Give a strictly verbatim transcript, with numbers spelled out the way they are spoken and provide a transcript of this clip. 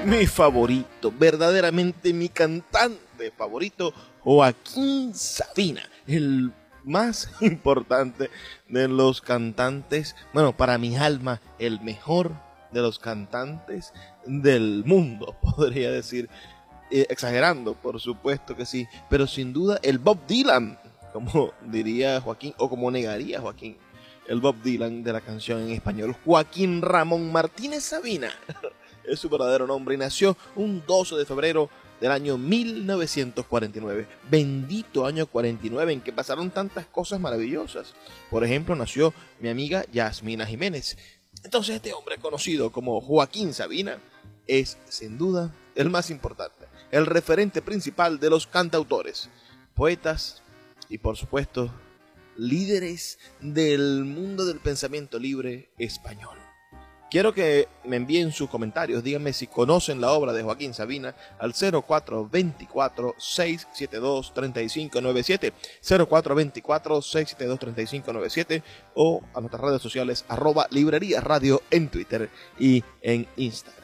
mi favorito, verdaderamente mi cantante favorito, Joaquín Sabina, el más importante de los cantantes, bueno, para mi alma, el mejor de los cantantes del mundo, podría decir, eh, exagerando, por supuesto que sí, pero sin duda el Bob Dylan, como diría Joaquín, o como negaría Joaquín, el Bob Dylan de la canción en español. Joaquín Ramón Martínez Sabina es su verdadero nombre y nació un doce de febrero del año mil novecientos cuarenta y nueve. Bendito año cuarenta y nueve en que pasaron tantas cosas maravillosas. Por ejemplo, nació mi amiga Yasmina Jiménez. Entonces este hombre conocido como Joaquín Sabina es sin duda el más importante, el referente principal de los cantautores, poetas y por supuesto líderes del mundo del pensamiento libre español. Quiero que me envíen sus comentarios, díganme si conocen la obra de Joaquín Sabina al cero cuatro dos cuatro, seis siete dos, tres cinco nueve siete, cero cuatro dos cuatro, seis siete dos, tres cinco nueve siete o a nuestras redes sociales arroba librería radio en Twitter y en Instagram.